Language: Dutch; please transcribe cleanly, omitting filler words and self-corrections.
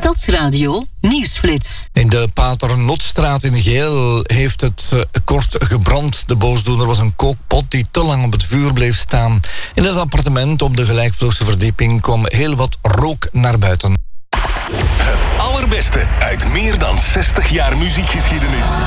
Stadsradio Nieuwsflits. In de Paternotstraat in Geel heeft het kort gebrand. De boosdoener was een kookpot die te lang op het vuur bleef staan. In het appartement op de gelijkvloerse verdieping kwam heel wat rook naar buiten. Het allerbeste uit meer dan 60 jaar muziekgeschiedenis.